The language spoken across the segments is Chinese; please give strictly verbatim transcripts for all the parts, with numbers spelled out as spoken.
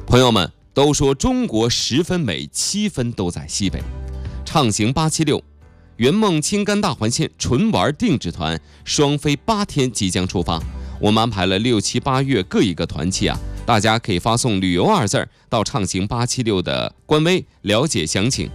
朋友们都说中国十分美，七分都在西北。畅行八七六，圆梦青甘大环线纯玩定制团双飞八天即将出发，我们安排了六七八月各一个团期啊，大家可以发送旅游二字到畅行八七六的官微了解详情。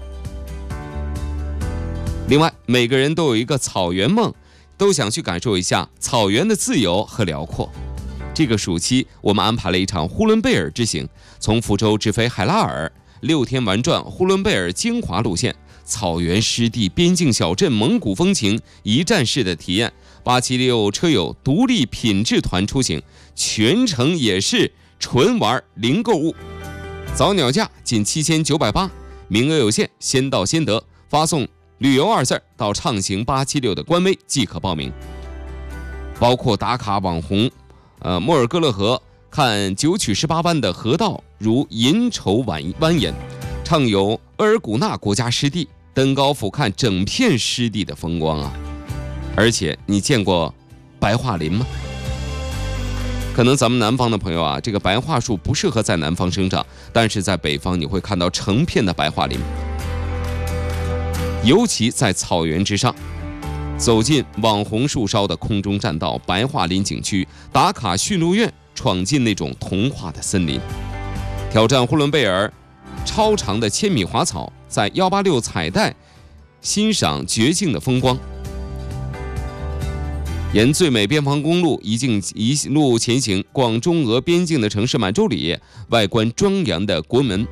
另外，每个人都有一个草原梦，都想去感受一下草原的自由和辽阔。这个暑期，我们安排了一场呼伦贝尔之行，从福州直飞海拉尔，六天玩转呼伦贝尔精华路线，草原湿地、边境小镇、蒙古风情一站式的体验。八七六车友独立品质团出行，全程也是纯玩零购物，早鸟价仅七千九百八，名额有限，先到先得。发送旅游二字到畅行八七六的官微即可报名。包括打卡网红呃，莫尔戈勒河，看九曲十八弯的河道如银绸蜿蜿蜒，畅游额尔古纳国家湿地，登高俯瞰整片湿地的风光啊！而且你见过白桦林吗？可能咱们南方的朋友啊，这个白桦树不适合在南方生长，但是在北方你会看到成片的白桦林，尤其在草原之上。走进网红树梢的空中栈道、白桦林景区，打卡驯鹿院，闯进那种童话的森林，挑战呼伦贝尔超长的千米滑草，在一八六彩带欣赏绝境的风光。沿最美边防公路一径一路前行，逛中俄边境的城市满洲里，外观庄严的国门，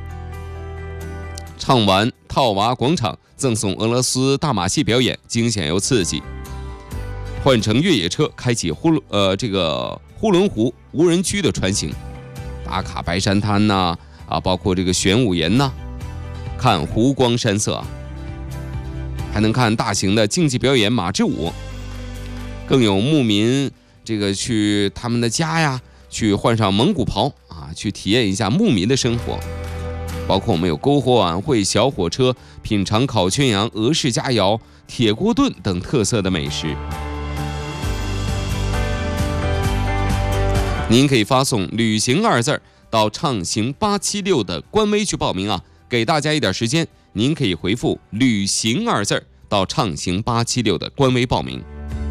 唱完套娃广场，赠送俄罗斯大马戏表演，惊险又刺激。换乘越野车，开启呼呃这个呼伦湖无人区的穿行，打卡白山滩呐、啊，啊，包括这个玄武岩呐、啊，看湖光山色啊，还能看大型的竞技表演马之舞，更有牧民这个去他们的家呀，去换上蒙古袍啊，去体验一下牧民的生活。包括我们有篝火晚会、小火车，品尝烤全羊、俄式佳肴、铁锅炖等特色的美食。您可以发送旅行二字到畅行八七六的官微去报名啊，给大家一点时间，您可以回复旅行二字到畅行八七六的官微报名。